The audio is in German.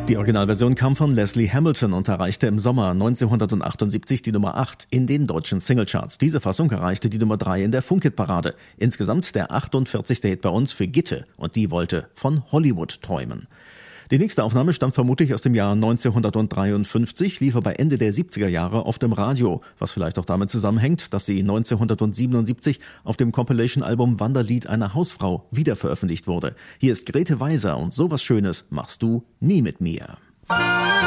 Die Originalversion kam von Leslie Hamilton und erreichte im Sommer 1978 die Nummer 8 in den deutschen Singlecharts. Diese Fassung erreichte die Nummer 3 in der Funkit-Parade. Insgesamt der 48. Hit bei uns für Gitte, und die wollte von Hollywood träumen. Die nächste Aufnahme stammt vermutlich aus dem Jahr 1953, lief aber Ende der 70er Jahre oft im Radio, was vielleicht auch damit zusammenhängt, dass sie 1977 auf dem Compilation-Album Wanderlied einer Hausfrau wiederveröffentlicht wurde. Hier ist Grete Weiser und Sowas Schönes machst du nie mit mir.